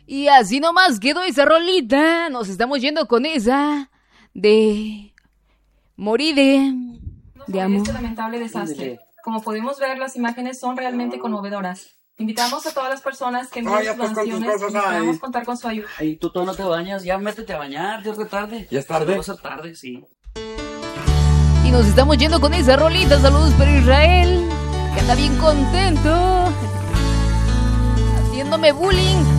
Y así nomás quedó esa rolita. Nos estamos yendo con esa de morir de amor. Este lamentable desastre. Como podemos ver, las imágenes son realmente conmovedoras. Invitamos a todas las personas que envíen sus donaciones y esperamos contar con su ayuda. Ay, tú todavía no te bañas, ya métete a bañar, ya es tarde. ¿Ya es tarde? Va a ser tarde, sí. Y nos estamos yendo con esa rolita. Saludos para Israel, que anda bien contento, haciéndome bullying.